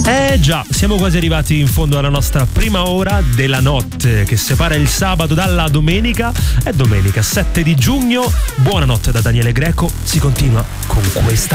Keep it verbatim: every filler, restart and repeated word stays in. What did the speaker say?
Eh già, siamo quasi arrivati in fondo alla nostra prima ora della notte che separa il sabato dalla domenica. È domenica sette di giugno. Buonanotte da Daniele Greco. Si continua con questa